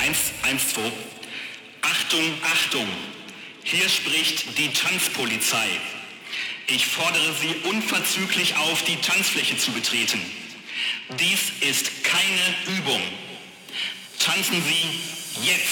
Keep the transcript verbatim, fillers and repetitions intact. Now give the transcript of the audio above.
eins, eins, zwei. Achtung, Achtung! Hier spricht die Tanzpolizei. Ich fordere Sie unverzüglich auf, die Tanzfläche zu betreten. Dies ist keine Übung. Tanzen Sie jetzt!